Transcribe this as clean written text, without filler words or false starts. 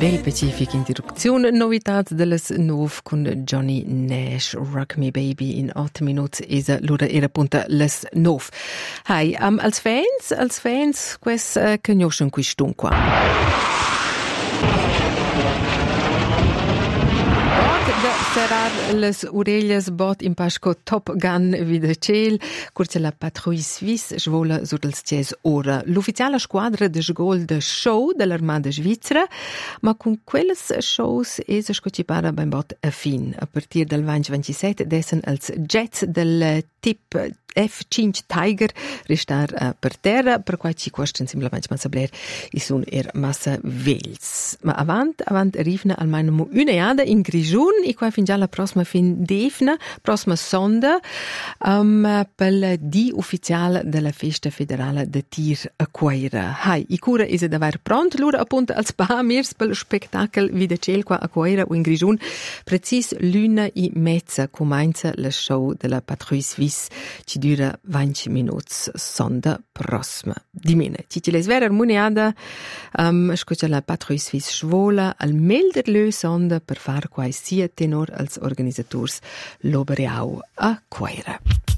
bel specific interruzione, novità delles nov con Johnny Nash, Rock Me Baby in 8 minuti esa l'ora era punta les nov. Hai, als fans, quest conoscono quist'un qua. Serrar les orellas bot in pasco Top Gun vida ciel, curce la patrouille suisse svola sur els ties ora. L'ufficiale squadra de sgol de show dell'armada svizzera, ma con quelles shows es scocipara ben bot a fin. A partir del 2027 dessen els jets del tip F-5 Tiger restar per terra, per quai ci question simplemente ma sabler i sun massa vells. Ma avant arrivna almeno una jada in Grigiun e quai fin già la prossima fin defna, prossima sonda per di ufficiale della festa federale de tir a Quaira. Hai, i cura is da ver pront, lura appunto als Bahamirs per spectacle vida ciel qua a Quaira o in Grigiun, precis l'una e mezza comincia la show della patrouille suisse, ci dura 20 minuti sonda prossima. Dimene, ci les ver armoniada, scuccia la patrouille suisse svola al melder le sonda per far quai sia tenor als organisators l'oberiau a Quaira.